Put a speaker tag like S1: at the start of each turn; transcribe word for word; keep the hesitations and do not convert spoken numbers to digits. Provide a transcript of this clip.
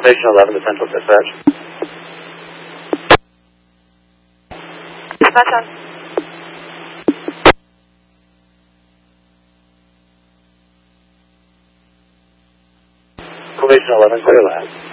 S1: Information eleven to Central Dispatch.
S2: Dispatch on.
S1: Information eleven, clear last.